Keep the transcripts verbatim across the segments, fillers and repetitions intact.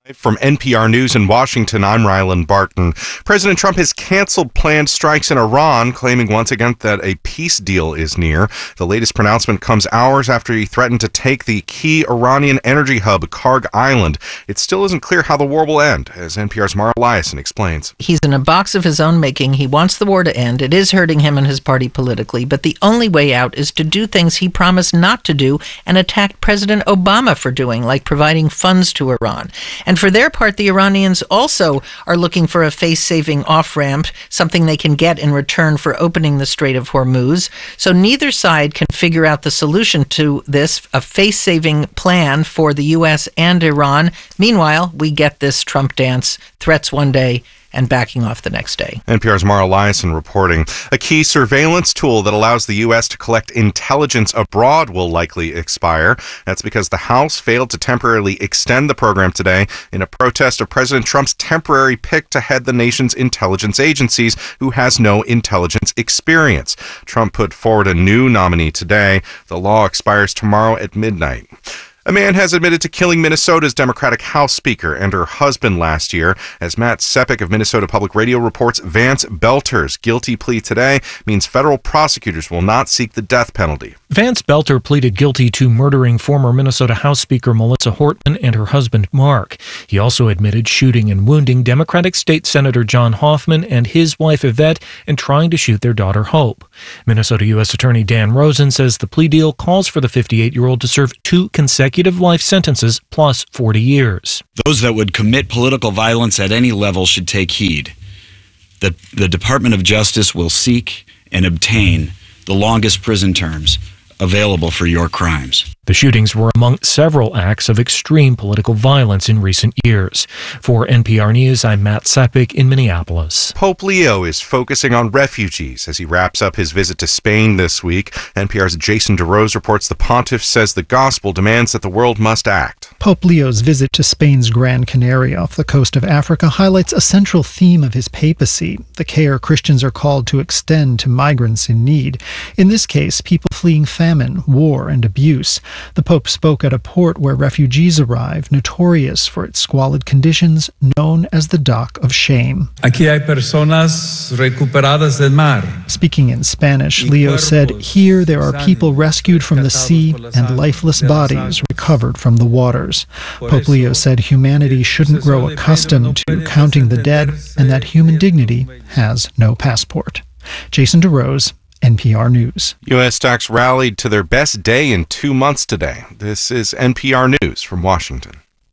From N P R News in Washington, I'm Rylan Barton. President Trump has canceled planned strikes in Iran, claiming once again that a peace deal is near. The latest pronouncement comes hours after he threatened to take the key Iranian energy hub, Karg Island. It still isn't clear how the war will end, as N P R's Mara Liasson explains. He's in a box of his own making. He wants the war to end. It is hurting him and his party politically, but the only way out is to do things he promised not to do and attacked President Obama for doing, like providing funds to Iran. And for their part, the Iranians also are looking for a face-saving off-ramp, something they can get in return for opening the Strait of Hormuz. So neither side can figure out the solution to this, a face-saving plan for the U S and Iran. Meanwhile, we get this Trump dance, threats one day and backing off the next day. N P R's Mara Liasson reporting. A key surveillance tool that allows the U S to collect intelligence abroad will likely expire. That's because the House failed to temporarily extend the program today in a protest of President Trump's temporary pick to head the nation's intelligence agencies, who has no intelligence experience. Trump put forward a new nominee today. The law expires tomorrow at midnight. A man has admitted to killing Minnesota's Democratic House Speaker and her husband last year. As Matt Sepik of Minnesota Public Radio reports, Vance Belter's guilty plea today means federal prosecutors will not seek the death penalty. Vance Belter pleaded guilty to murdering former Minnesota House Speaker Melissa Hortman and her husband Mark. He also admitted shooting and wounding Democratic State Senator John Hoffman and his wife Yvette and trying to shoot their daughter Hope. Minnesota U S Attorney Dan Rosen says the plea deal calls for the fifty-eight-year-old to serve two consecutive life sentences plus forty years. Those that would commit political violence at any level should take heed. The, the Department of Justice will seek and obtain the longest prison terms available for your crimes. The shootings were among several acts of extreme political violence in recent years. For N P R News, I'm Matt Sepik in Minneapolis. Pope Leo is focusing on refugees as he wraps up his visit to Spain this week. N P R's Jason DeRose reports the pontiff says the gospel demands that the world must act. Pope Leo's visit to Spain's Gran Canaria off the coast of Africa highlights a central theme of his papacy, the care Christians are called to extend to migrants in need. In this case, people fleeing famine, war, and abuse. The Pope spoke at a port where refugees arrive, notorious for its squalid conditions, known as the Dock of Shame. Aquí hay personas recuperadas del mar. Speaking in Spanish, Leo said, "Here there are people rescued from the sea and lifeless bodies recovered from the waters." Pope Leo said humanity shouldn't grow accustomed to counting the dead and that human dignity has no passport. Jason DeRose, N P R News. U S stocks rallied to their best day in two months today. This is N P R News from Washington.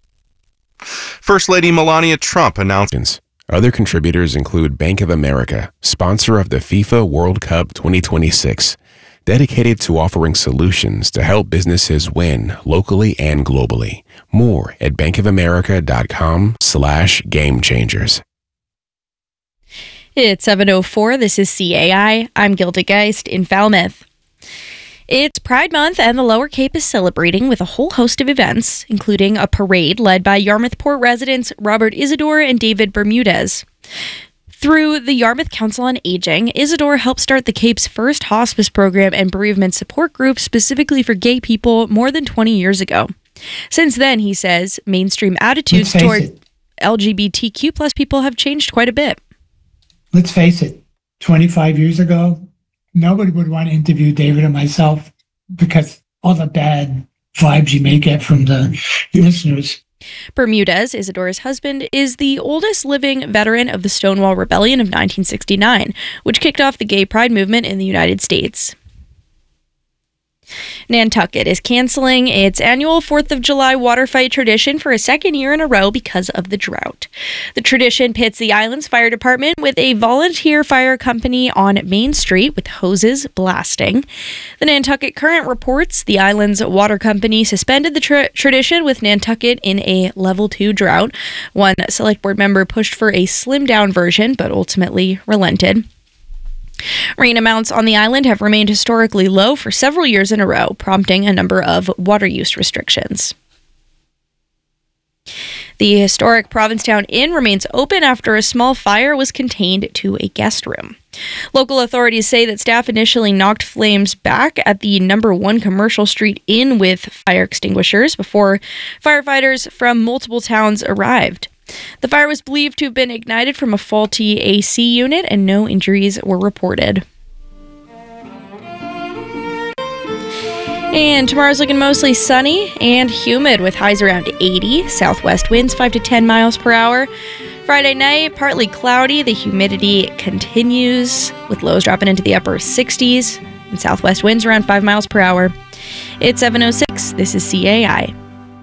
First Lady Melania Trump announced. Other contributors include Bank of America, sponsor of the FIFA World Cup twenty twenty-six, dedicated to offering solutions to help businesses win locally and globally. More at bankofamerica.com slash game changers. It's seven oh four. This is C A I. I'm Gilda Geist in Falmouth. It's Pride Month, and the Lower Cape is celebrating with a whole host of events, including a parade led by Yarmouth Port residents Robert Isidore and David Bermudez. Through the Yarmouth Council on Aging, Isidore helped start the Cape's first hospice program and bereavement support group specifically for gay people more than twenty years ago. Since then, he says, mainstream attitudes toward it. L G B T Q plus people have changed quite a bit. Let's face it, twenty-five years ago, nobody would want to interview David and myself because all the bad vibes you may get from the listeners. Bermudez, Isidore's husband, is the oldest living veteran of the Stonewall Rebellion of nineteen sixty-nine, which kicked off the gay pride movement in the United States. Nantucket is canceling its annual fourth of July water fight tradition for a second year in a row because of the drought. The tradition pits the island's fire department with a volunteer fire company on Main Street with hoses blasting. The Nantucket Current reports the island's water company suspended the tra- tradition with Nantucket in a level two drought. One select board member pushed for a slimmed down version, but ultimately relented. Rain amounts on the island have remained historically low for several years in a row, prompting a number of water use restrictions. The historic Provincetown Inn remains open after a small fire was contained to a guest room. Local authorities say that staff initially knocked flames back at the number one Commercial Street Inn with fire extinguishers before firefighters from multiple towns arrived. The fire was believed to have been ignited from a faulty A C unit, and no injuries were reported. And tomorrow's looking mostly sunny and humid with highs around eighty, southwest winds five to ten miles per hour. Friday night, partly cloudy. The humidity continues with lows dropping into the upper sixties and southwest winds around five miles per hour. It's seven oh six. This is C A I.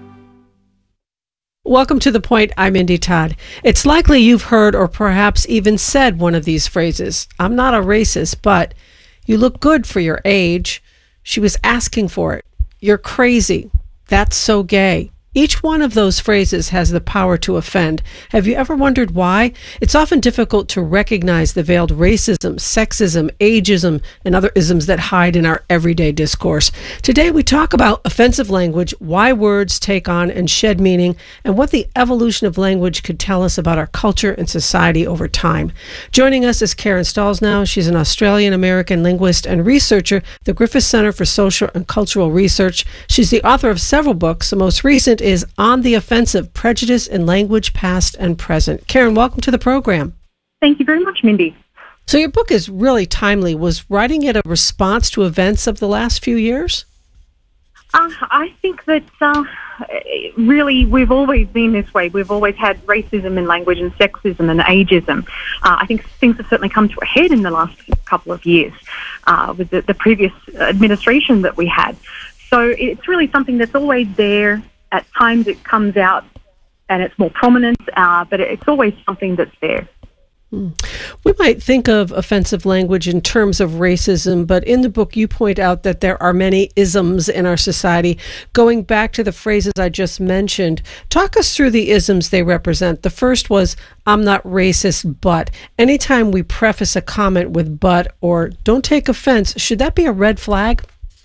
Welcome to The Point. I'm Indy Todd. It's likely you've heard or perhaps even said one of these phrases. I'm not a racist, but you look good for your age. She was asking for it. You're crazy. That's so gay. Each one of those phrases has the power to offend. Have you ever wondered why? It's often difficult to recognize the veiled racism, sexism, ageism, and other isms that hide in our everyday discourse. Today we talk about offensive language, why words take on and shed meaning, and what the evolution of language could tell us about our culture and society over time. Joining us is Karen Stollsnow. She's an Australian-American linguist and researcher at the Griffith Center for Social and Cultural Research. She's the author of several books. The most recent is On the Offensive, Prejudice in Language, Past and Present. Karen, welcome to the program. Thank you very much, Mindy. So your book is really timely. Was writing it a response to events of the last few years? Uh, I think that uh, really we've always been this way. We've always had racism in language and sexism and ageism. Uh, I think things have certainly come to a head in the last couple of years uh, with the, the previous administration that we had. So it's really something that's always there. At times it comes out and it's more prominent, uh, but it's always something that's there. Hmm. We might think of offensive language in terms of racism, but in the book you point out that there are many isms in our society. Going back to the phrases I just mentioned, talk us through the isms they represent. The first was, I'm not racist, but. Anytime we preface a comment with but or don't take offense, should that be a red flag?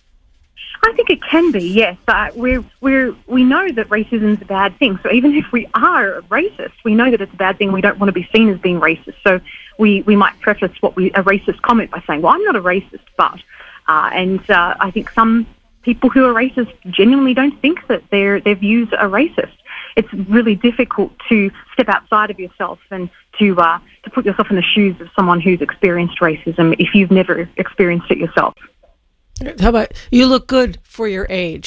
I think it can be, yes. Uh, we're, we're, we know that racism is a bad thing. So even if we are racist, we know that it's a bad thing. We don't want to be seen as being racist. So we, we might preface what we a racist comment by saying, well, I'm not a racist, but. Uh, and uh, I think some people who are racist genuinely don't think that their, their views are racist. It's really difficult to step outside of yourself and to, uh, to put yourself in the shoes of someone who's experienced racism if you've never experienced it yourself. How about, you look good for your age?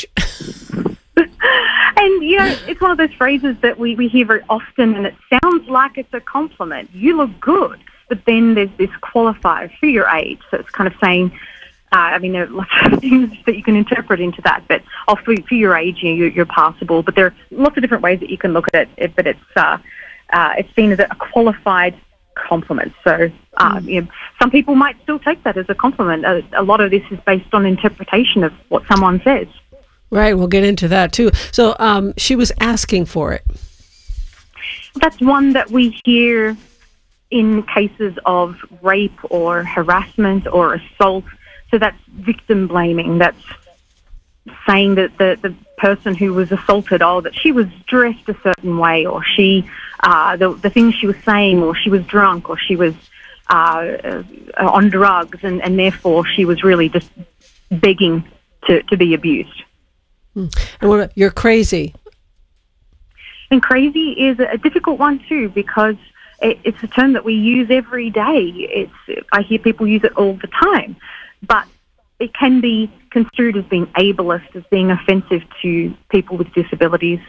And, you know, it's one of those phrases that we, we hear very often, and it sounds like it's a compliment. You look good. But then there's this qualifier for your age. So it's kind of saying, uh, I mean, there are lots of things that you can interpret into that. But oh, for, for your age, you know, you're, you're passable. But there are lots of different ways that you can look at it. But it's, uh, uh, it's seen as a qualified compliment. So uh, you know, some people might still take that as a compliment. A, a lot of this is based on interpretation of what someone says. Right, we'll get into that too. So um, she was asking for it. That's one that we hear in cases of rape or harassment or assault. So that's victim blaming. That's saying that the, the person who was assaulted, oh, that she was dressed a certain way, or she, uh, the, the things she was saying, or she was drunk, or she was uh, uh, on drugs, and, and therefore she was really just begging to, to be abused. And what about, you're crazy? And crazy is a difficult one too, because it, it's a term that we use every day. It's I hear people use it all the time, but it can be construed as being ableist, as being offensive to people with disabilities.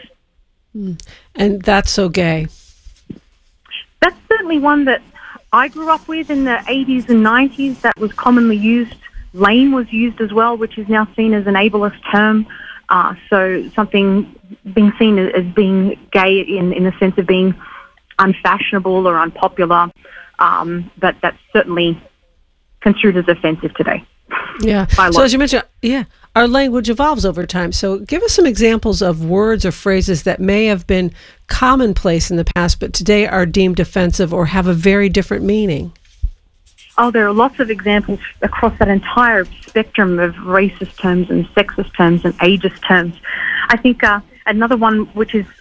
And that's so gay. That's certainly one that I grew up with in the eighties and nineties. That was commonly used. Lame was used as well, which is now seen as an ableist term. Uh, so something being seen as being gay in, in the sense of being unfashionable or unpopular, um, but that's certainly construed as offensive today. Yeah. So as you mentioned, yeah, our language evolves over time. So give us some examples of words or phrases that may have been commonplace in the past, but today are deemed offensive or have a very different meaning. Oh, there are lots of examples across that entire spectrum of racist terms and sexist terms and ageist terms. I think uh, another one which is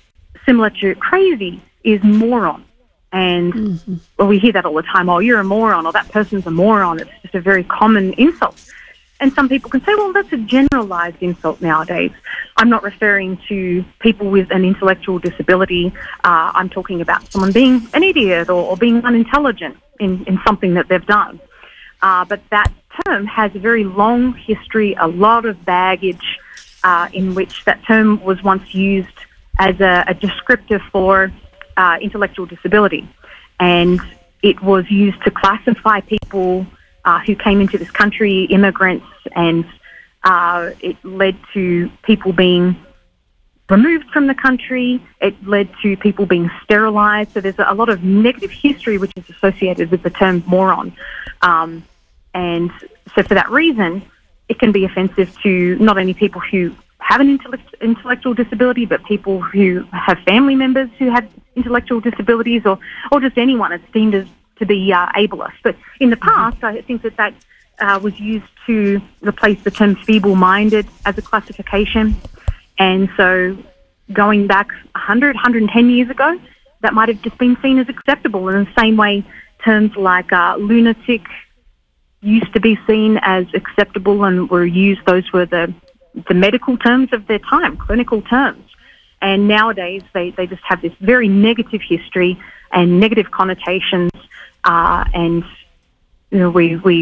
similar to crazy is moron. And mm-hmm. well, we hear that all the time. Oh, you're a moron, or that person's a moron. It's just a very common insult. And some people can say, well, that's a generalized insult nowadays. I'm not referring to people with an intellectual disability. Uh, I'm talking about someone being an idiot or, or being unintelligent in, in something that they've done. Uh, but that term has a very long history, a lot of baggage, uh, in which that term was once used as a, a descriptor for uh, intellectual disability. And it was used to classify people uh, who came into this country, immigrants, and uh, it led to people being removed from the country. It led to people being sterilized. So there's a lot of negative history which is associated with the term moron. Um, and so for that reason, it can be offensive to not only people who have an intellect- intellectual disability, but people who have family members who have intellectual disabilities, or, or just anyone that's deemed as to be uh, ableist. But in the past, I think that that uh, was used to replace the term feeble-minded as a classification. And so going back one hundred, one hundred ten years ago, that might have just been seen as acceptable. In the same way, terms like uh, lunatic used to be seen as acceptable and were used. Those were the, the medical terms of their time, clinical terms. And nowadays, they, they just have this very negative history and negative connotations. Uh, and you know, we we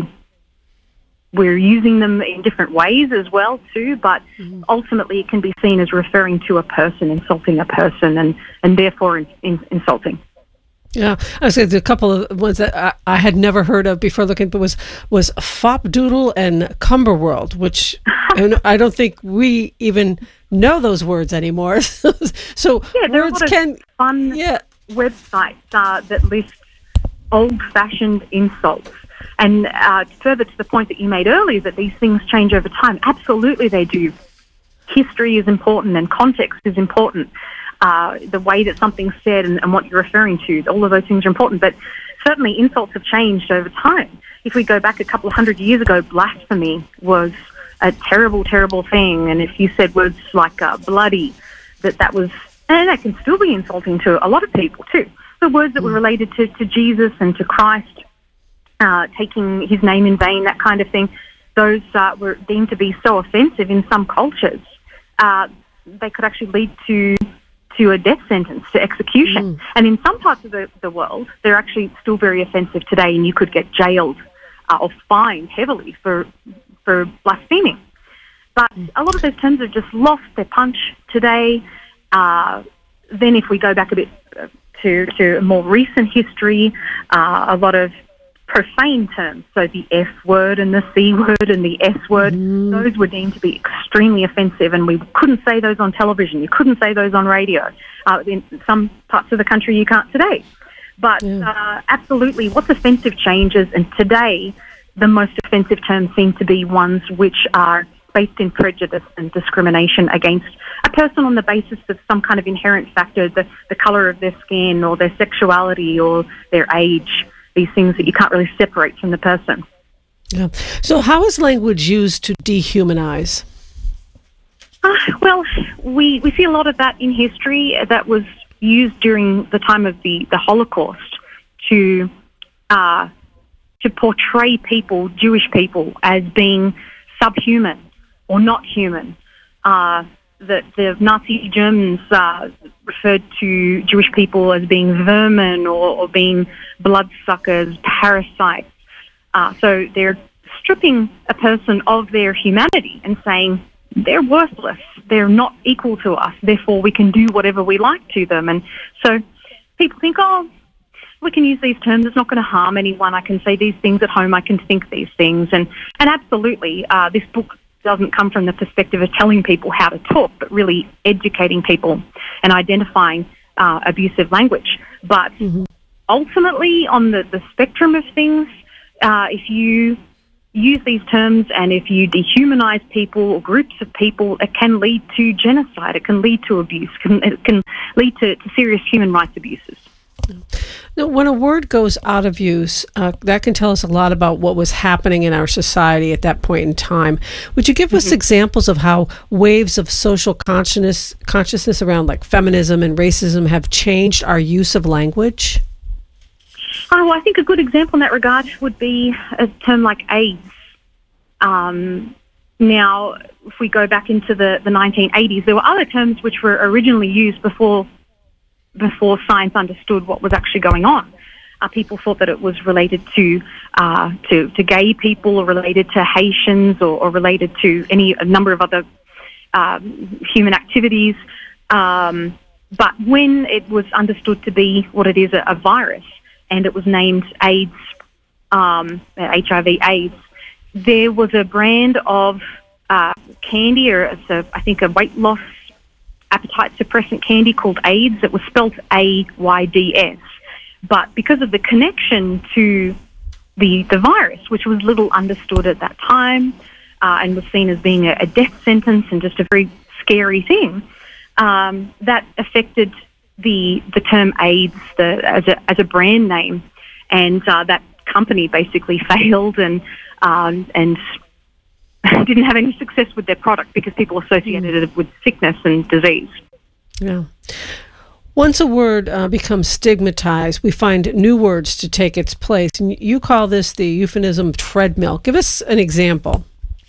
we're using them in different ways as well too. But mm-hmm. ultimately, it can be seen as referring to a person, insulting a person, and and therefore in, in, insulting. Yeah, I was a couple of ones that I, I had never heard of before looking, but was was Fopdoodle and Cumberworld, which I don't think we even know those words anymore. So yeah, there words are a lot can of fun yeah. websites uh, that list old-fashioned insults. And uh, further to the point that you made earlier, that these things change over time. Absolutely, they do. History is important, and context is important. Uh, the way that something's said and, and what you're referring to, all of those things are important. But certainly insults have changed over time. If we go back a couple of hundred years ago, blasphemy was a terrible, terrible thing. And if you said words like uh, bloody, that that was, and that can still be insulting to a lot of people too. The words that were related to, to Jesus and to Christ, uh, taking his name in vain, that kind of thing, those uh, were deemed to be so offensive in some cultures. Uh, they could actually lead to to a death sentence, to execution. Mm. And in some parts of the, the world, they're actually still very offensive today, and you could get jailed uh, or fined heavily for for blaspheming. But mm. a lot of those terms have just lost their punch today. Uh, then if we go back a bit to, to more recent history, uh, a lot of profane terms, so the F word and the C word and the S word, mm. those were deemed to be extremely offensive, and we couldn't say those on television. You couldn't say those on radio. Uh, in some parts of the country, you can't today. But yeah. uh, absolutely, what's offensive changes, and today the most offensive terms seem to be ones which are based in prejudice and discrimination against a person on the basis of some kind of inherent factor, the, the colour of their skin or their sexuality or their age, these things that you can't really separate from the person. Yeah. So how is language used to dehumanize? Uh, well, we, we see a lot of that in history that was used during the time of the, the Holocaust to uh, to portray people, Jewish people, as being subhuman or not human. Uh, that the Nazi Germans uh, referred to Jewish people as being vermin or, or being bloodsuckers, parasites. Uh, so they're stripping a person of their humanity and saying they're worthless, they're not equal to us, therefore we can do whatever we like to them. And so people think, oh, we can use these terms, it's not going to harm anyone, I can say these things at home, I can think these things. And, and absolutely, uh, this book doesn't come from the perspective of telling people how to talk, but really educating people and identifying uh, abusive language. But mm-hmm. ultimately, on the, the spectrum of things, uh, if you use these terms and if you dehumanize people or groups of people, it can lead to genocide, it can lead to abuse, can, it can lead to, to serious human rights abuses. Now, when a word goes out of use, uh, that can tell us a lot about what was happening in our society at that point in time. Would you give mm-hmm. us examples of how waves of social consciousness, consciousness around like feminism and racism have changed our use of language? Oh, I think a good example in that regard would be a term like AIDS. Um, now, if we go back into the, the nineteen eighties, there were other terms which were originally used before before science understood what was actually going on. Uh, people thought that it was related to, uh, to to gay people, or related to Haitians, or, or related to any a number of other um, human activities. Um, but when it was understood to be what it is, a, a virus, and it was named AIDS, um, H I V AIDS, there was a brand of uh, candy, or it's a, I think a weight loss appetite suppressant candy called AIDS. It was spelt A Y D S. But because of the connection to the the virus, which was little understood at that time, uh, and was seen as being a, a death sentence and just a very scary thing, um, that affected the the term AIDS the, as a as a brand name, and uh, that company basically failed and um, and didn't have any success with their product because people associated it with sickness and disease. Yeah. Once a word uh, becomes stigmatized, we find new words to take its place. And you call this the euphemism treadmill. Give us an example.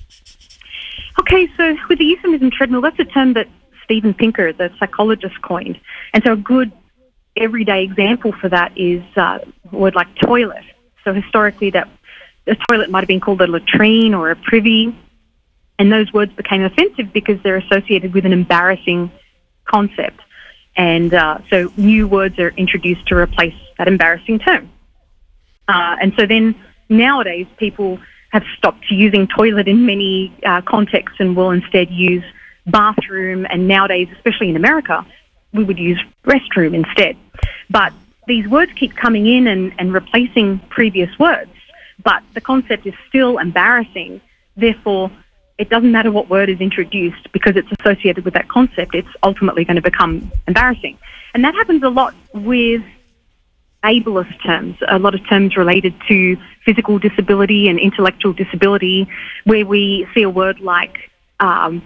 Okay, so with the euphemism treadmill, that's a term that Steven Pinker, the psychologist, coined. And so a good everyday example for that is uh, a word like toilet. So historically, that a toilet might have been called a latrine or a privy. And those words became offensive because they're associated with an embarrassing concept. And uh, so new words are introduced to replace that embarrassing term. Uh, and so then nowadays people have stopped using toilet in many uh, contexts and will instead use bathroom. And nowadays, especially in America, we would use restroom instead. But these words keep coming in and, and replacing previous words. But the concept is still embarrassing. Therefore, it doesn't matter what word is introduced because it's associated with that concept. It's ultimately going to become embarrassing. And that happens a lot with ableist terms, a lot of terms related to physical disability and intellectual disability, where we see a word like um,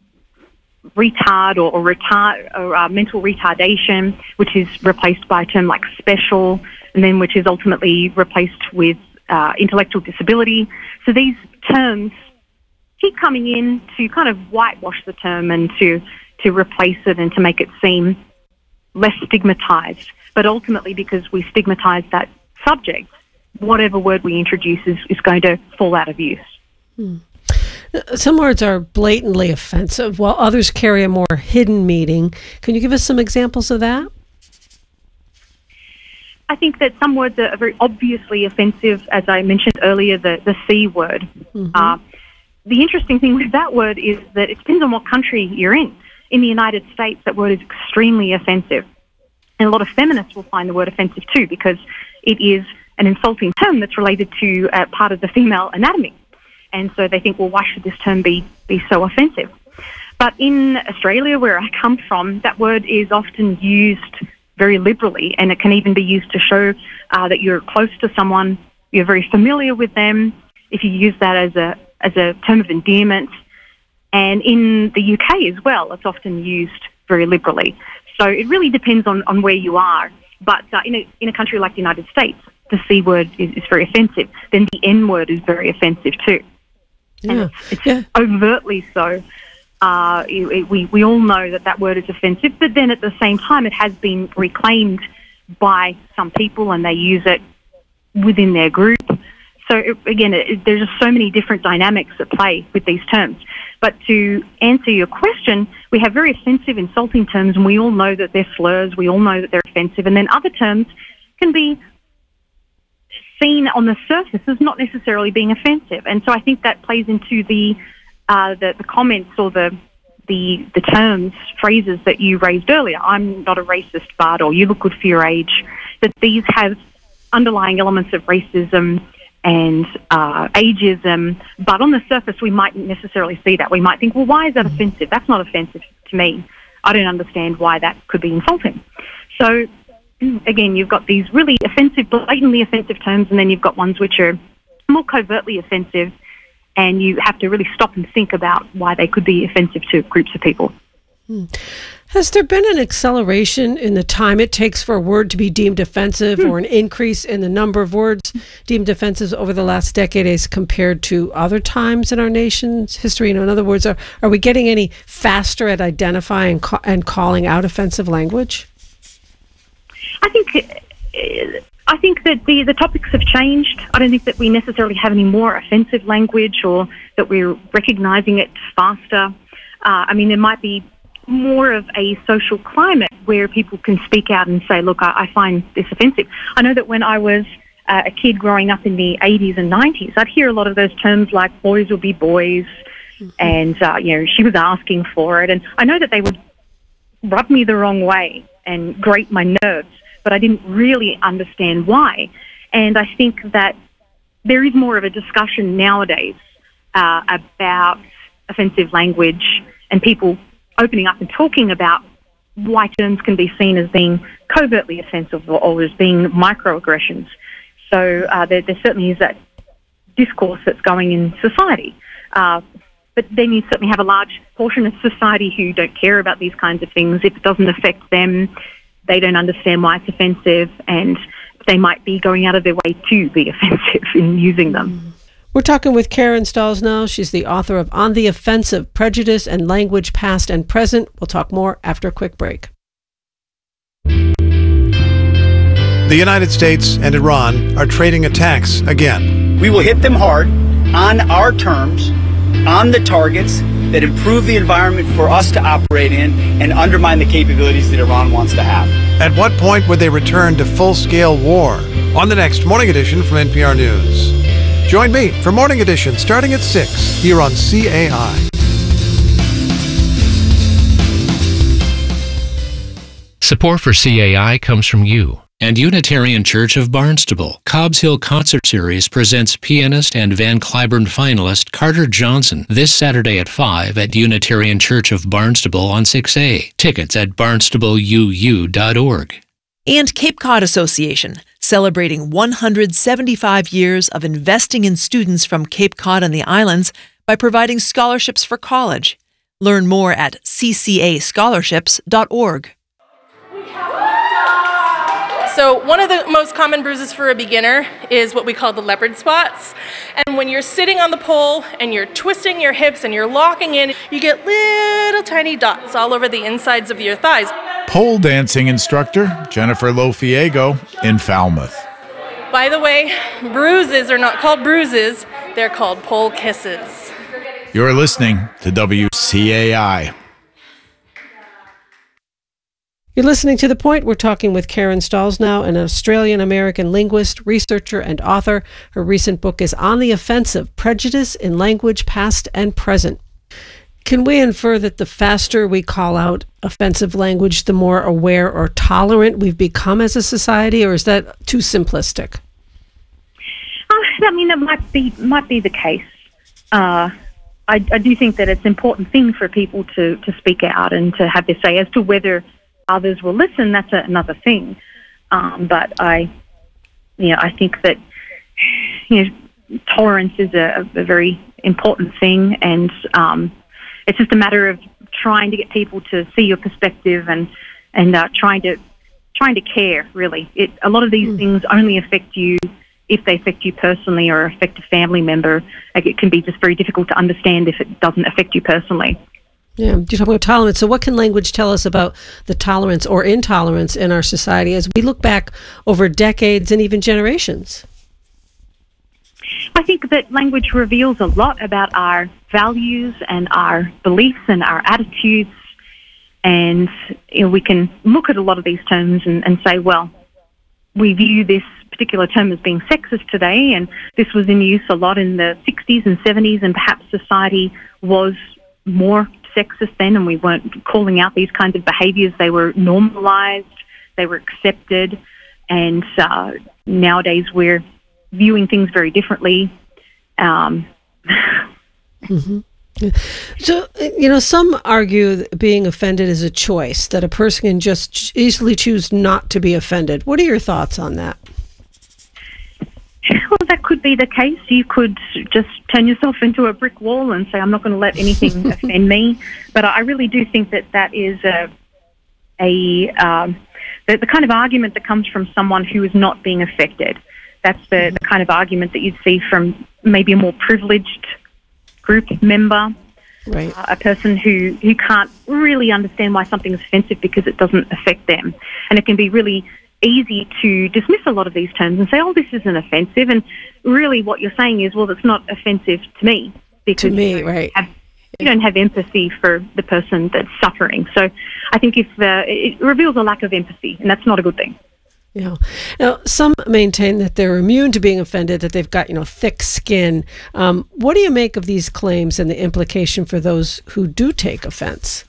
retard or, or, retard, or uh, mental retardation, which is replaced by a term like special, and then which is ultimately replaced with uh, intellectual disability. So these terms keep coming in to kind of whitewash the term and to, to replace it and to make it seem less stigmatized. But ultimately, because we stigmatize that subject, whatever word we introduce is, is going to fall out of use. Hmm. Some words are blatantly offensive, while others carry a more hidden meaning. Can you give us some examples of that? I think that some words are very obviously offensive, as I mentioned earlier, the, the C word. Mm-hmm. Uh, the interesting thing with that word is that it depends on what country you're in. In the United States, that word is extremely offensive. And a lot of feminists will find the word offensive too, because it is an insulting term that's related to uh, part of the female anatomy. And so they think, well, why should this term be, be so offensive? But in Australia, where I come from, that word is often used very liberally, and it can even be used to show uh, that you're close to someone, you're very familiar with them, if you use that as a as a term of endearment. And in the U K as well, it's often used very liberally. So it really depends on, on where you are. But uh, in, a, in a country like the United States, the C word is, is very offensive. Then the N word is very offensive too. Yeah. And it's, it's yeah. overtly so. Uh, it, it, we, we all know that that word is offensive, but then at the same time, it has been reclaimed by some people and they use it within their group. So it, again, it, there's just so many different dynamics at play with these terms. But to answer your question, we have very offensive, insulting terms, and we all know that they're slurs. We all know that they're offensive. And then other terms can be seen on the surface as not necessarily being offensive. And so I think that plays into the uh, the, the comments or the, the the terms, phrases that you raised earlier. I'm not a racist, but, or you look good for your age. That these have underlying elements of racism and uh, ageism, but on the surface we mightn't necessarily see that. We might think, well, why is that offensive? That's not offensive to me. I don't understand why that could be insulting. So again, you've got these really offensive, blatantly offensive terms, and then you've got ones which are more covertly offensive, and you have to really stop and think about why they could be offensive to groups of people. Hmm. Has there been an acceleration in the time it takes for a word to be deemed offensive, hmm. or an increase in the number of words deemed offensive over the last decade as compared to other times in our nation's history? You know, in other words, are, are we getting any faster at identifying ca- and calling out offensive language? I think uh, I think that the, the topics have changed. I don't think that we necessarily have any more offensive language, or that we're recognising it faster. Uh, I mean, there might be more of a social climate where people can speak out and say, look, I, I find this offensive. I know that when I was uh, a kid growing up in the eighties and nineties, I'd hear a lot of those terms like boys will be boys, mm-hmm. and, uh, you know, she was asking for it. And I know that they would rub me the wrong way and grate my nerves, but I didn't really understand why. And I think that there is more of a discussion nowadays uh, about offensive language, and people opening up and talking about why terms can be seen as being covertly offensive, or, or as being microaggressions. So uh, there, there certainly is that discourse that's going in society. Uh, but then you certainly have a large portion of society who don't care about these kinds of things. If it doesn't affect them, they don't understand why it's offensive, and they might be going out of their way to be offensive in using them. We're talking with Karen Stollznow. She's the author of On the Offensive, Prejudice and Language Past and Present. We'll talk more after a quick break. The United States and Iran are trading attacks again. We will hit them hard, on our terms, on the targets that improve the environment for us to operate in and undermine the capabilities that Iran wants to have. At what point would they return to full-scale war? On the next Morning Edition from N P R News. Join me for Morning Edition starting at six here on C A I. Support for C A I comes from you and Unitarian Church of Barnstable. Cobb's Hill Concert Series presents pianist and Van Cliburn finalist Carter Johnson this Saturday at five at Unitarian Church of Barnstable on six A. Tickets at barnstable u u dot org. And Cape Cod Association, celebrating one hundred seventy-five years of investing in students from Cape Cod and the islands by providing scholarships for college. Learn more at c c a scholarships dot org. So one of the most common bruises for a beginner is what we call the leopard spots. And when you're sitting on the pole and you're twisting your hips and you're locking in, you get little tiny dots all over the insides of your thighs. Pole dancing instructor Jennifer Lofiego in Falmouth. By the way, bruises are not called bruises, they're called pole kisses. You're listening to W C A I. You're listening to The Point. We're talking with Karen Stollznow, an Australian-American linguist, researcher, and author. Her recent book is On the Offensive, Prejudice in Language Past and Present. Can we infer that the faster we call out offensive language, the more aware or tolerant we've become as a society, or is that too simplistic? Uh, I mean, that might be might be the case. Uh, I, I do think that it's an important thing for people to, to speak out and to have their say. As to whether others will listen, that's a, another thing. Um, but I, you know, I think that, you know, tolerance is a, a very important thing, and um, it's just a matter of trying to get people to see your perspective and and uh, trying to trying to care. Really, it a lot of these mm. things only affect you if they affect you personally or affect a family member. Like, it can be just very difficult to understand if it doesn't affect you personally. Yeah, you're talking about tolerance. So what can language tell us about the tolerance or intolerance in our society as we look back over decades and even generations? I think that language reveals a lot about our values and our beliefs and our attitudes. And you know, we can look at a lot of these terms and, and say, well, we view this particular term as being sexist today, and this was in use a lot in the sixties and seventies, and perhaps society was more sexist then, and we weren't calling out these kinds of behaviours. They were normalised, they were accepted, and uh, nowadays we're viewing things very differently. Um, mm-hmm. So, you know, some argue that being offended is a choice, that a person can just easily choose not to be offended. What are your thoughts on that? Well, that could be the case. You could just turn yourself into a brick wall and say, I'm not going to let anything offend me. But I really do think that that is a, a um, the, the kind of argument that comes from someone who is not being affected. That's the, the kind of argument that you'd see from maybe a more privileged group member, right. uh, a person who, who can't really understand why something is offensive because it doesn't affect them. And it can be really easy to dismiss a lot of these terms and say, oh, this isn't offensive. And really what you're saying is, well, it's not offensive to me. Because to me, you don't right. Have, you don't have empathy for the person that's suffering. So I think if uh, it reveals a lack of empathy, and that's not a good thing. Yeah. Now, some maintain that they're immune to being offended, that they've got, you know, thick skin. Um, what do you make of these claims and the implication for those who do take offense?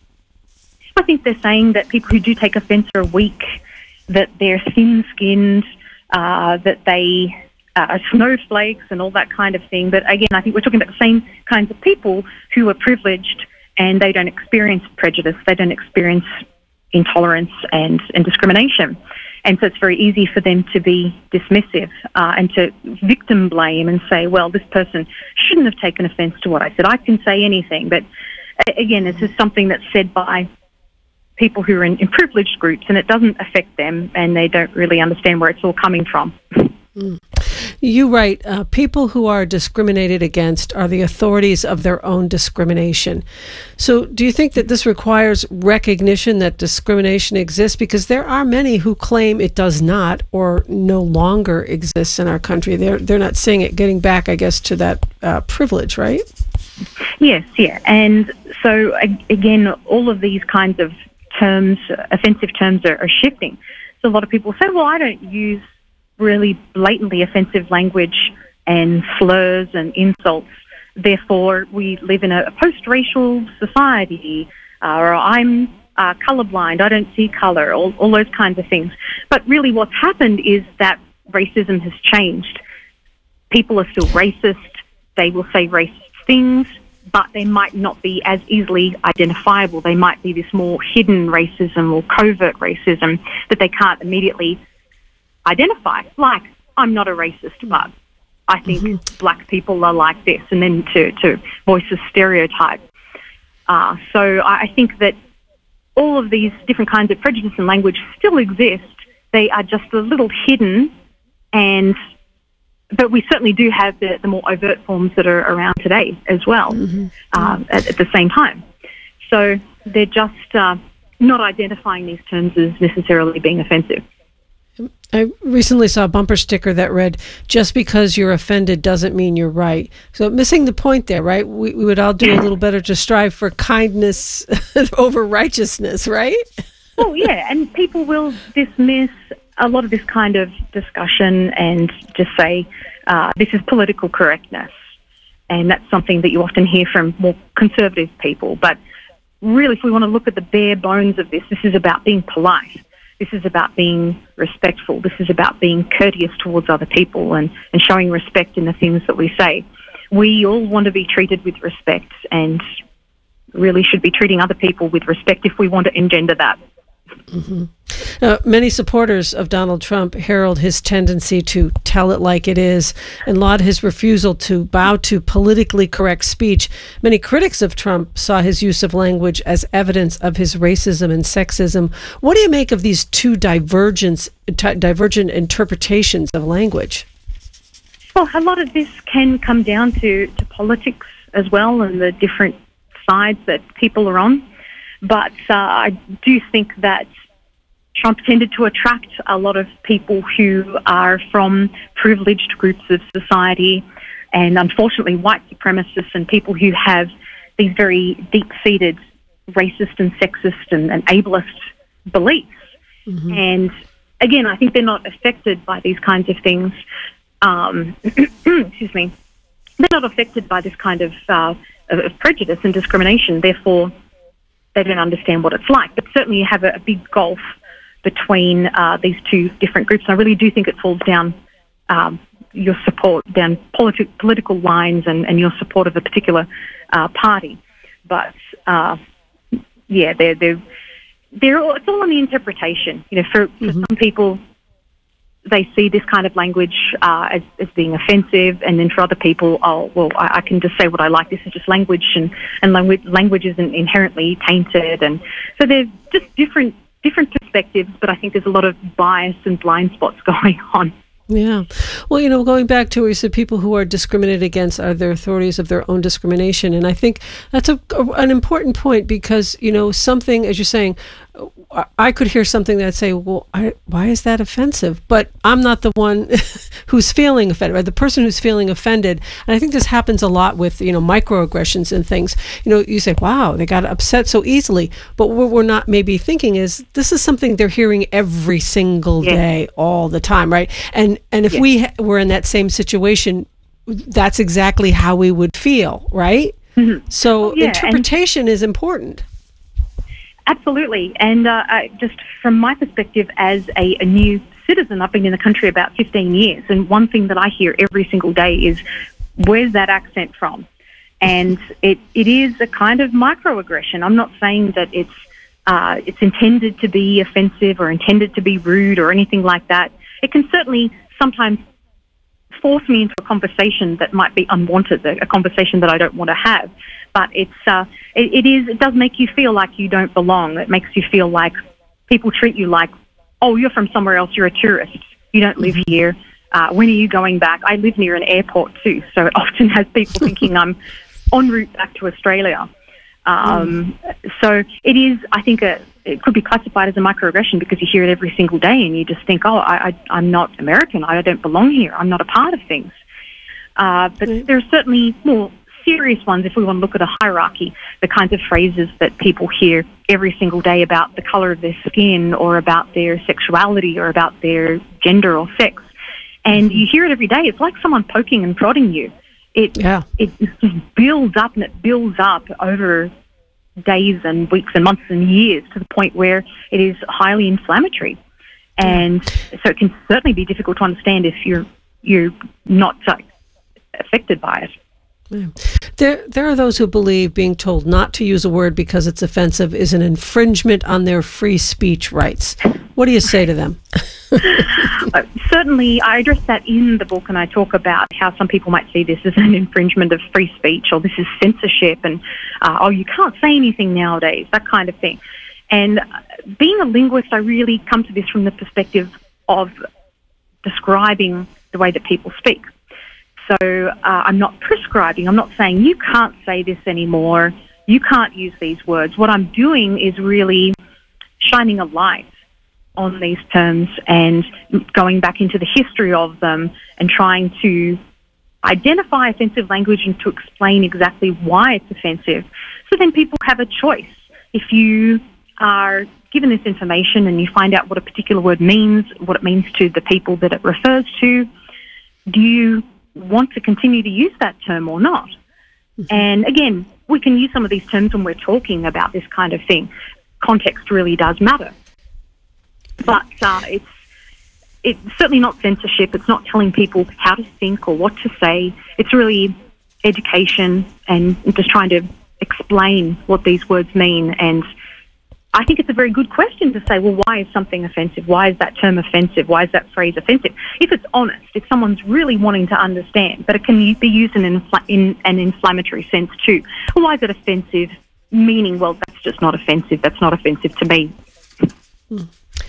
I think they're saying that people who do take offense are weak, that they're thin-skinned, uh, that they are snowflakes and all that kind of thing. But again, I think we're talking about the same kinds of people who are privileged and they don't experience prejudice, they don't experience intolerance and, and discrimination. And so it's very easy for them to be dismissive uh, and to victim blame and say, well, this person shouldn't have taken offense to what I said. I can say anything. But again, this is something that's said by people who are in, in privileged groups, and it doesn't affect them, and they don't really understand where it's all coming from. Mm. You write, uh, people who are discriminated against are the authorities of their own discrimination. So do you think that this requires recognition that discrimination exists? Because there are many who claim it does not or no longer exists in our country. They're, they're not seeing it, getting back, I guess, to that uh, privilege, right? Yes, yeah. And so, again, all of these kinds of terms, offensive terms, are, are shifting. So a lot of people say, well, I don't use really blatantly offensive language and slurs and insults. Therefore, we live in a, a post-racial society, uh, or I'm uh, colorblind, I don't see color, all, all those kinds of things. But really what's happened is that racism has changed. People are still racist. They will say racist things, but they might not be as easily identifiable. They might be this more hidden racism or covert racism that they can't immediately identify. Like, I'm not a racist, but I think mm-hmm. black people are like this, and then to, to voice a stereotype. Uh, so I think that all of these different kinds of prejudice and language still exist. They are just a little hidden, and but we certainly do have the, the more overt forms that are around today as well, mm-hmm. uh, at, at the same time. So they're just uh, not identifying these terms as necessarily being offensive. I recently saw a bumper sticker that read, just because you're offended doesn't mean you're right. So missing the point there, right? We, we would all do a little better to strive for kindness over righteousness, right? Well, yeah, and people will dismiss a lot of this kind of discussion and just say, uh, this is political correctness. And that's something that you often hear from more conservative people. But really, if we want to look at the bare bones of this, this is about being polite. This is about being respectful. This is about being courteous towards other people and, and showing respect in the things that we say. We all want to be treated with respect and really should be treating other people with respect if we want to engender that. Mm-hmm. Uh, many supporters of Donald Trump herald his tendency to tell it like it is and laud his refusal to bow to politically correct speech. Many critics of Trump saw his use of language as evidence of his racism and sexism. What do you make of these two divergence, t- divergent interpretations of language? Well, a lot of this can come down to, to politics as well and the different sides that people are on. But uh, I do think that Trump tended to attract a lot of people who are from privileged groups of society and, unfortunately, white supremacists and people who have these very deep-seated racist and sexist and, and ableist beliefs. Mm-hmm. And, again, I think they're not affected by these kinds of things. Um, excuse me. They're not affected by this kind of, uh, of prejudice and discrimination. Therefore, they don't understand what it's like. But certainly you have a, a big gulf between uh, these two different groups. I really do think it falls down um, your support down politi- political lines and, and your support of a particular uh, party. But uh, yeah, they're they're they're all, it's all on the interpretation. You know, for, for mm-hmm. some people, they see this kind of language uh, as, as being offensive, and then for other people, oh, well, I, I can just say what I like. This is just language, and, and language, language isn't inherently tainted. And so there's just different different perspectives, but I think there's a lot of bias and blind spots going on. Yeah. Well, you know, going back to where you said people who are discriminated against are the authorities of their own discrimination. And I think that's a, a, an important point because, you know, something, as you're saying, I could hear something that'd say, well, I, why is that offensive? But I'm not the one who's feeling offended, right? The person who's feeling offended. And I think this happens a lot with, you know, microaggressions and things. You know, you say, wow, they got upset so easily. But what we're not maybe thinking is this is something they're hearing every single yeah. day, all the time, right? And and if yeah. we ha- were in that same situation, that's exactly how we would feel, right? Mm-hmm. So oh, yeah. interpretation and- is important. Absolutely. And uh, I, just from my perspective as a, a new citizen, I've been in the country about fifteen years, and one thing that I hear every single day is, where's that accent from? And it, it is a kind of microaggression. I'm not saying that it's uh, it's intended to be offensive or intended to be rude or anything like that. It can certainly sometimes force me into a conversation that might be unwanted, a, a conversation that I don't want to have. But it's uh, it, it is it does make you feel like you don't belong. It makes you feel like people treat you like, oh, you're from somewhere else. You're a tourist. You don't live here. Uh, when are you going back? I live near an airport too, so it often has people thinking I'm en route back to Australia. Um, mm. So it is. I think a, it could be classified as a microaggression because you hear it every single day, and you just think, oh, I, I, I'm not American. I don't belong here. I'm not a part of things. Uh, but mm. there are certainly more serious ones if we want to look at a hierarchy, the kinds of phrases that people hear every single day about the color of their skin or about their sexuality or about their gender or sex. And you hear it every day. It's like someone poking and prodding you. It, yeah. it just builds up and it builds up over days and weeks and months and years to the point where it is highly inflammatory. And so it can certainly be difficult to understand if you're, you're not so affected by it. There, there are those who believe being told not to use a word because it's offensive is an infringement on their free speech rights. What do you say to them? uh, certainly, I address that in the book, and I talk about how some people might see this as an infringement of free speech, or this is censorship, and uh, oh, you can't say anything nowadays, that kind of thing. And uh, being a linguist, I really come to this from the perspective of describing the way that people speak. So uh, I'm not prescribing. I'm not saying you can't say this anymore. You can't use these words. What I'm doing is really shining a light on these terms and going back into the history of them and trying to identify offensive language and to explain exactly why it's offensive. So then people have a choice. If you are given this information and you find out what a particular word means, what it means to the people that it refers to, do you want to continue to use that term or not? Mm-hmm. And again, we can use some of these terms when we're talking about this kind of thing. Context really does matter. But uh, it's it's certainly not censorship. It's not telling people how to think or what to say. It's really education and just trying to explain what these words mean. And I think it's a very good question to say, well, why is something offensive? Why is that term offensive? Why is that phrase offensive? If it's honest, if someone's really wanting to understand, but it can be used in an, infl- in an inflammatory sense too. Well, why is it offensive? Meaning, well, that's just not offensive. That's not offensive to me. Hmm.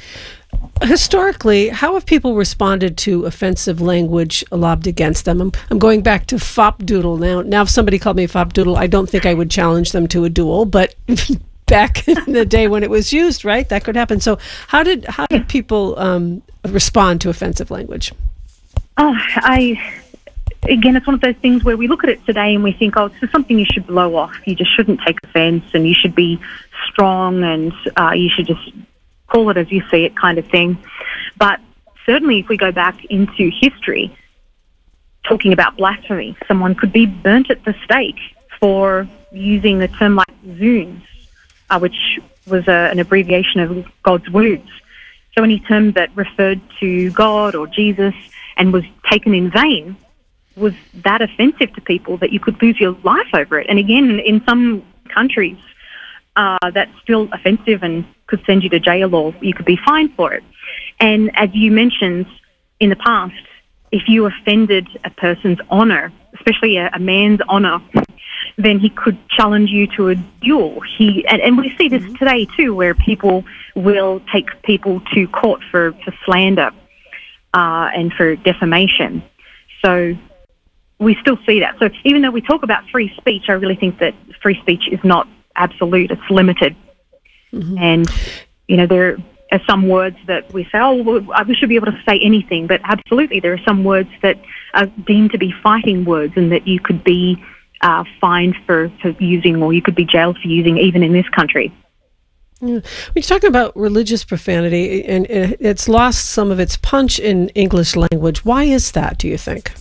Historically, how have people responded to offensive language lobbed against them? I'm, I'm going back to fopdoodle now. Now, if somebody called me fopdoodle, I don't think I would challenge them to a duel, but back in the day when it was used, right, that could happen. So how did how did people um, respond to offensive language? Oh, I... Again, it's one of those things where we look at it today and we think, oh, it's something you should blow off. You just shouldn't take offense and you should be strong and uh, you should just call it as you see it kind of thing. But certainly if we go back into history, talking about blasphemy, someone could be burnt at the stake for using a term like zoons, uh, which was a, an abbreviation of God's wounds. So any term that referred to God or Jesus and was taken in vain was that offensive to people that you could lose your life over it. And again, in some countries, uh, that's still offensive and could send you to jail or you could be fined for it. And as you mentioned in the past, if you offended a person's honor, especially a, a man's honor, then he could challenge you to a duel. He and, and we see this today too, where people will take people to court for, for slander uh, and for defamation. So we still see that. So even though we talk about free speech, I really think that free speech is not absolute, it's limited. Mm-hmm. And, you know, there are some words that we say, oh, well, we should be able to say anything, but absolutely there are some words that are deemed to be fighting words and that you could be uh, fined for, for using, or you could be jailed for using, even in this country. Yeah. We're talking about religious profanity, and it's lost some of its punch in English language. Why is that, do you think?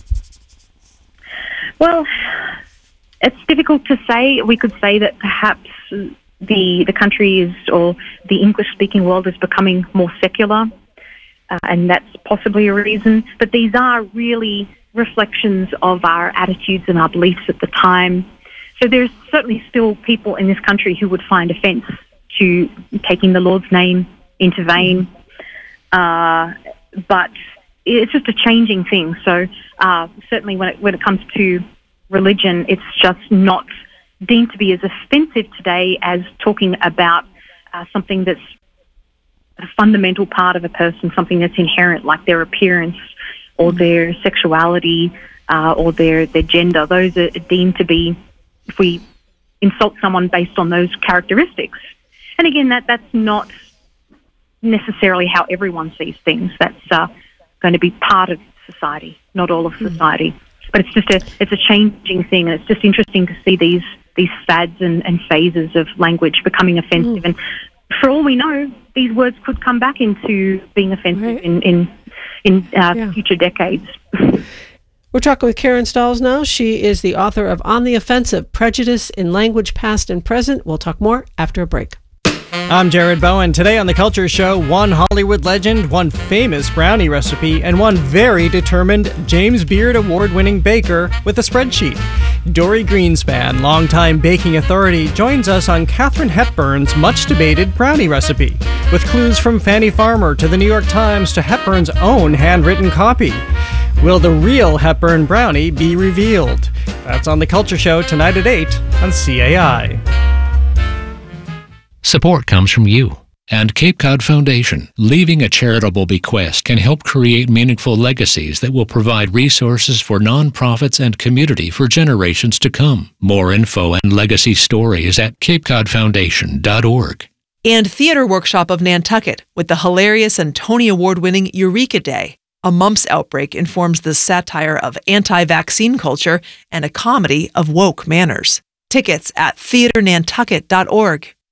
Well, it's difficult to say. We could say that perhaps the the country is, or the English-speaking world is becoming more secular, uh, and that's possibly a reason. But these are really reflections of our attitudes and our beliefs at the time. So there's certainly still people in this country who would find offence to taking the Lord's name into vain, uh, but it's just a changing thing. So uh, certainly when it, when it comes to religion, it's just not deemed to be as offensive today as talking about uh, something that's a fundamental part of a person, something that's inherent, like their appearance or their sexuality uh, or their, their gender. Those are deemed to be, if we insult someone based on those characteristics. And again, that that's not necessarily how everyone sees things. That's uh, going to be part of society, not all of society. Mm. But it's just a it's a changing thing, and it's just interesting to see these these fads and, and phases of language becoming offensive. Mm. And for all we know, these words could come back into being offensive right. in in, in uh, yeah. future decades. We're talking with Karen Stahls now. She is the author of On the Offensive, Prejudice in Language Past and Present. We'll talk more after a break. I'm Jared Bowen. Today on The Culture Show, one Hollywood legend, one famous brownie recipe, and one very determined James Beard Award-winning baker with a spreadsheet. Dory Greenspan, longtime baking authority, joins us on Katharine Hepburn's much-debated brownie recipe, with clues from Fannie Farmer to the New York Times to Hepburn's own handwritten copy. Will the real Hepburn brownie be revealed? That's on The Culture Show tonight at eight on C A I. Support comes from you and Cape Cod Foundation. Leaving a charitable bequest can help create meaningful legacies that will provide resources for nonprofits and community for generations to come. More info and legacy stories at cape cod foundation dot org. And Theater Workshop of Nantucket with the hilarious and Tony Award-winning Eureka Day. A mumps outbreak informs the satire of anti-vaccine culture and a comedy of woke manners. Tickets at theater nantucket dot org.